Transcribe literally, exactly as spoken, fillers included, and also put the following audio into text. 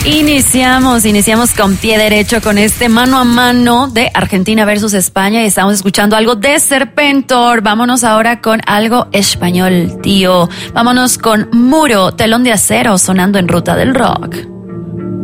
Iniciamos, iniciamos con pie derecho con este mano a mano de Argentina versus España y estamos escuchando algo de Serpentor. Vámonos ahora con algo español, tío. Vámonos con Muro, Telón de Acero, sonando en Ruta del Rock.